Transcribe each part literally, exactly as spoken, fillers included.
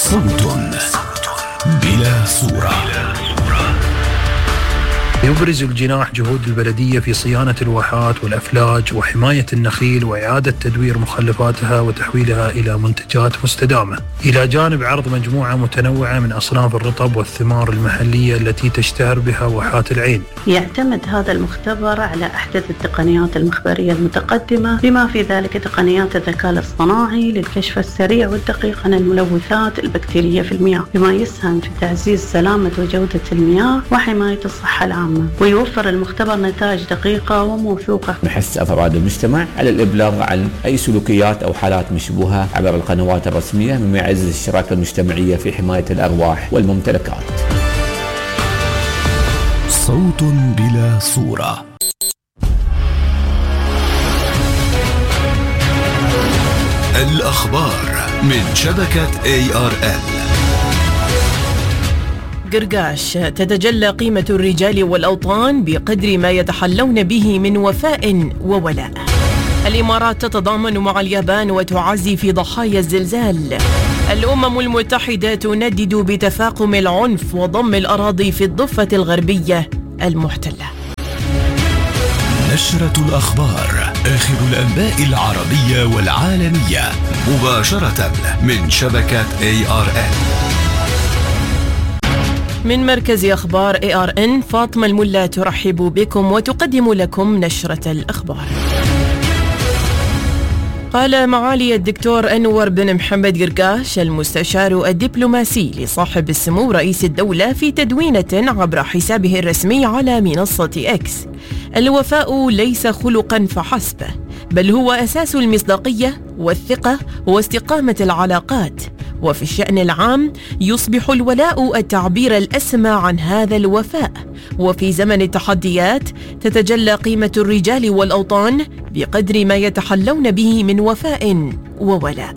صوت بلا صورة. يبرز الجناح جهود البلدية في صيانة الواحات والأفلاج وحماية النخيل وإعادة تدوير مخلفاتها وتحويلها إلى منتجات مستدامة، إلى جانب عرض مجموعة متنوعة من أصناف الرطب والثمار المحلية التي تشتهر بها واحات العين. يعتمد هذا المختبر على أحدث التقنيات المخبرية المتقدمة، بما في ذلك تقنيات الذكاء الاصطناعي للكشف السريع والدقيق عن الملوثات البكتيرية في المياه، بما يسهم في تعزيز سلامة وجودة المياه وحماية الصحة العامة. ويوفر المختبر نتائج دقيقة وموثوقة. نحث أفراد المجتمع على الإبلاغ عن أي سلوكيات أو حالات مشبوهة عبر القنوات الرسمية، مما يعزز الشراكة المجتمعية في حماية الأرواح والممتلكات. صوت بلا صورة. الأخبار من شبكة إيه آر إل. قرقاش: تتجلى قيمة الرجال والأوطان بقدر ما يتحلون به من وفاء وولاء. الإمارات تتضامن مع اليابان وتعزي في ضحايا الزلزال. الأمم المتحدة تندد بتفاقم العنف وضم الأراضي في الضفة الغربية المحتلة. نشرة الأخبار، آخر الأنباء العربية والعالمية، مباشرة من شبكة إيه آر إل. من مركز أخبار إيه آر إن، فاطمة الملا ترحب بكم وتقدم لكم نشرة الأخبار. قال معالي الدكتور أنور بن محمد قرقاش المستشار الدبلوماسي لصاحب السمو رئيس الدولة في تدوينة عبر حسابه الرسمي على منصة إكس: الوفاء ليس خلقا فحسب، بل هو أساس المصداقية والثقة واستقامة العلاقات، وفي الشأن العام يصبح الولاء التعبير الأسمى عن هذا الوفاء. وفي زمن التحديات تتجلى قيمة الرجال والأوطان بقدر ما يتحلون به من وفاء وولاء.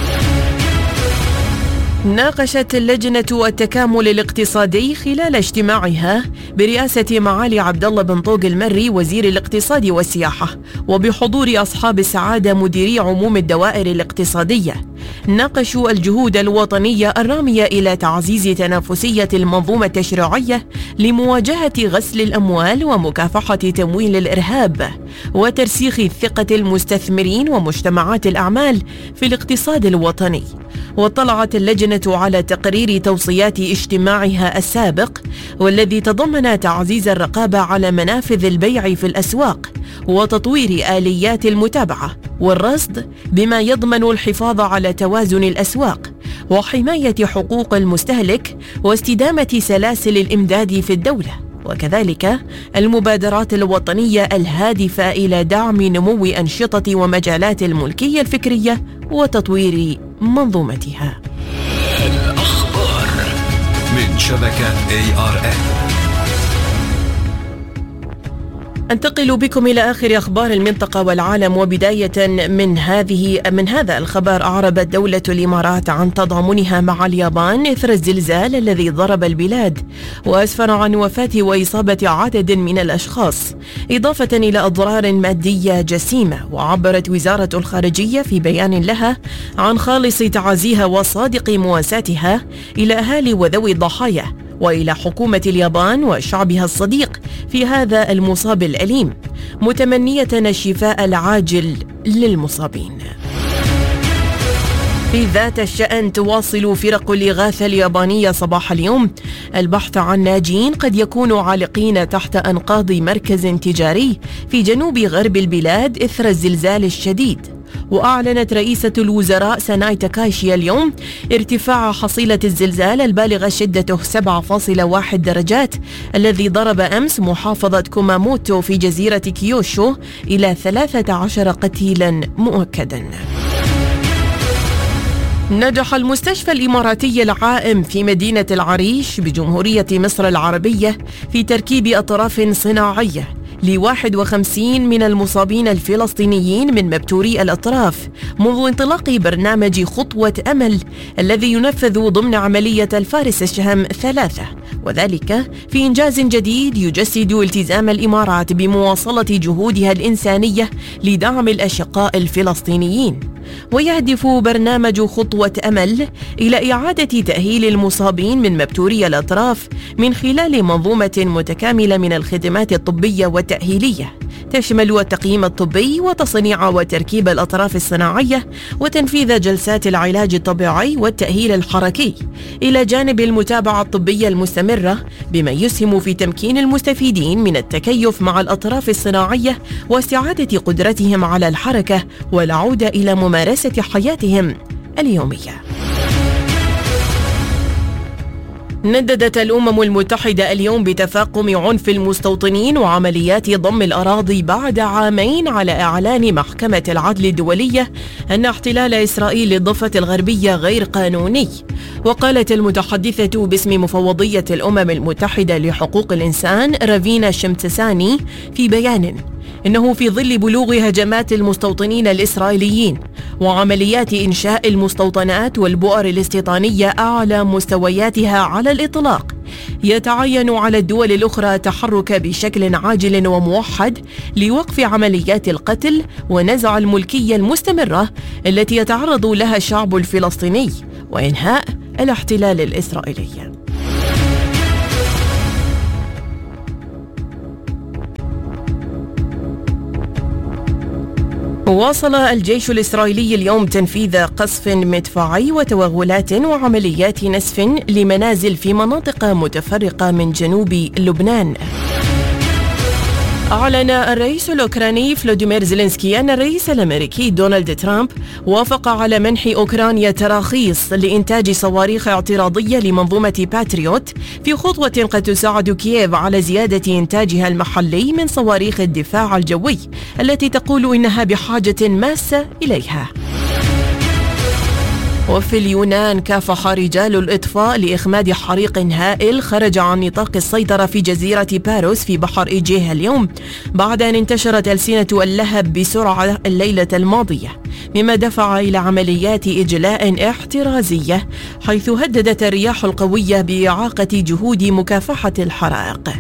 ناقشت اللجنة التكامل الاقتصادي خلال اجتماعها برئاسة معالي عبد الله بن طوق المري وزير الاقتصاد والسياحة، وبحضور أصحاب السعادة مديري عموم الدوائر الاقتصادية، ناقشوا الجهود الوطنية الرامية إلى تعزيز تنافسية المنظومة التشريعية لمواجهة غسل الأموال ومكافحة تمويل الإرهاب وترسيخ ثقة المستثمرين ومجتمعات الأعمال في الاقتصاد الوطني. واطلعت اللجنة على تقرير توصيات اجتماعها السابق، والذي تضمن تعزيز الرقابة على منافذ البيع في الأسواق وتطوير آليات المتابعة والرصد بما يضمن الحفاظ على توازن الأسواق وحماية حقوق المستهلك واستدامة سلاسل الإمداد في الدولة، وكذلك المبادرات الوطنية الهادفة إلى دعم نمو أنشطة ومجالات الملكية الفكرية وتطوير منظومتها. الأخبار من شبكة إيه آر إل. أنتقل بكم إلى آخر أخبار المنطقة والعالم، وبداية من هذه من هذا الخبر. أعربت دولة الإمارات عن تضامنها مع اليابان إثر الزلزال الذي ضرب البلاد وأسفر عن وفاة وإصابة عدد من الأشخاص، إضافة إلى أضرار مادية جسيمة. وعبرت وزارة الخارجية في بيان لها عن خالص تعازيها وصادق مواساتها إلى أهالي وذوي الضحايا وإلى حكومة اليابان وشعبها الصديق في هذا المصاب الأليم، متمنية الشفاء العاجل للمصابين. في ذات الشأن تواصل فرق الإغاثة اليابانية صباح اليوم البحث عن ناجين قد يكونوا عالقين تحت أنقاض مركز تجاري في جنوب غرب البلاد إثر الزلزال الشديد. وأعلنت رئيسة الوزراء ساناي تاكايشي اليوم ارتفاع حصيلة الزلزال البالغة شدته سبعة فاصلة واحد درجات الذي ضرب أمس محافظة كوماموتو في جزيرة كيوشو إلى ثلاثة عشر قتيلا مؤكدا. نجح المستشفى الإماراتي العائم في مدينة العريش بجمهورية مصر العربية في تركيب أطراف صناعية ل واحد وخمسين من المصابين الفلسطينيين من مبتوري الأطراف منذ انطلاق برنامج خطوة أمل الذي ينفذ ضمن عملية الفارس الشهم ثلاثة، وذلك في إنجاز جديد يجسد التزام الإمارات بمواصلة جهودها الإنسانية لدعم الأشقاء الفلسطينيين. ويهدف برنامج خطوة أمل إلى إعادة تأهيل المصابين من مبتوري الأطراف من خلال منظومة متكاملة من الخدمات الطبية والتأهيلية تشمل التقييم الطبي وتصنيع وتركيب الأطراف الصناعية وتنفيذ جلسات العلاج الطبيعي والتأهيل الحركي، إلى جانب المتابعة الطبية المستمرة بما يسهم في تمكين المستفيدين من التكيف مع الأطراف الصناعية واستعادة قدرتهم على الحركة والعودة إلى ممارسة حياتهم اليومية. نددت الأمم المتحدة اليوم بتفاقم عنف المستوطنين وعمليات ضم الأراضي بعد عامين على إعلان محكمة العدل الدولية أن احتلال إسرائيل للضفة الغربية غير قانوني. وقالت المتحدثة باسم مفوضية الأمم المتحدة لحقوق الإنسان رافينا شمتساني في بيان إنه في ظل بلوغ هجمات المستوطنين الإسرائيليين وعمليات إنشاء المستوطنات والبؤر الاستيطانية أعلى مستوياتها على الإطلاق، يتعين على الدول الأخرى التحرك بشكل عاجل وموحد لوقف عمليات القتل ونزع الملكية المستمرة التي يتعرض لها الشعب الفلسطيني وإنهاء الاحتلال الإسرائيلي. واصل الجيش الإسرائيلي اليوم تنفيذ قصف مدفعي وتوغلات وعمليات نسف لمنازل في مناطق متفرقة من جنوب لبنان. أعلن الرئيس الأوكراني فلوديمير زيلينسكي أن الرئيس الأمريكي دونالد ترامب وافق على منح أوكرانيا تراخيص لإنتاج صواريخ اعتراضية لمنظومة باتريوت في خطوة قد تساعد كييف على زيادة إنتاجها المحلي من صواريخ الدفاع الجوي التي تقول إنها بحاجة ماسة إليها. وفي اليونان كافح رجال الإطفاء لإخماد حريق هائل خرج عن نطاق السيطرة في جزيرة باروس في بحر إيجيه اليوم بعد أن انتشرت ألسنة اللهب بسرعة الليلة الماضية، مما دفع إلى عمليات إجلاء احترازية حيث هددت الرياح القوية بإعاقة جهود مكافحة الحرائق.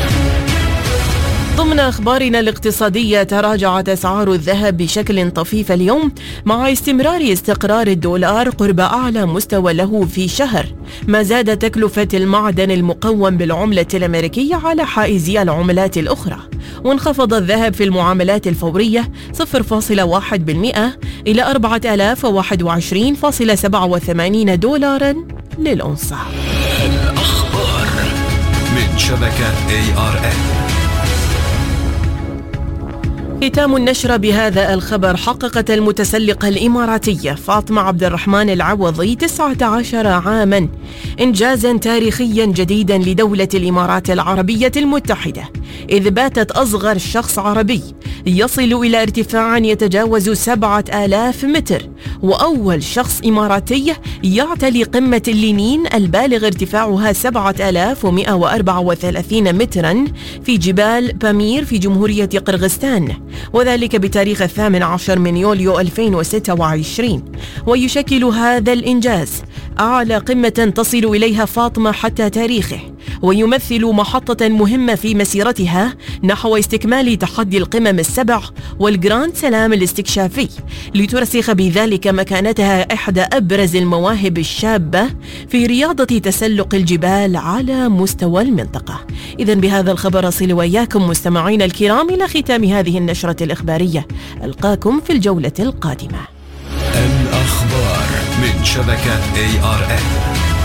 ضمن أخبارنا الاقتصادية، تراجعت أسعار الذهب بشكل طفيف اليوم مع استمرار استقرار الدولار قرب أعلى مستوى له في شهر، ما زاد تكلفة المعدن المقوم بالعملة الأمريكية على حائزي العملات الأخرى. وانخفض الذهب في المعاملات الفورية صفر فاصلة واحد بالمئة إلى أربعة آلاف وواحد وعشرين فاصلة سبعة وثمانين دولارا للأونصة. الأخبار من شبكة إيه آر إن. ختام النشرة بهذا الخبر. حققت المتسلقة الإماراتية فاطمة عبد الرحمن العوضي تسعة عشر عاما إنجازا تاريخيا جديدا لدولة الإمارات العربية المتحدة، إذ باتت أصغر شخص عربي يصل إلى ارتفاع يتجاوز سبعة آلاف متر، وأول شخص إماراتي يعتلي قمة اللينين البالغ ارتفاعها سبعة آلاف ومئة وأربعة وثلاثين مترا في جبال بامير في جمهورية قرغستان، وذلك بتاريخ الثامن عشر من يوليو ألفين وستة وعشرين. ويشكل هذا الإنجاز أعلى قمة تصل إليها فاطمة حتى تاريخه، ويمثل محطة مهمة في مسيرتها نحو استكمال تحدي القمم السبع والجراند سلام الاستكشافي، لترسخ بذلك مكانتها إحدى أبرز المواهب الشابة في رياضة تسلق الجبال على مستوى المنطقة. إذن بهذا الخبر أصل وإياكم مستمعين الكرام إلى ختام هذه النشرة الإخبارية. ألقاكم في الجولة القادمة. الأخبار من شبكة إيه آر إن.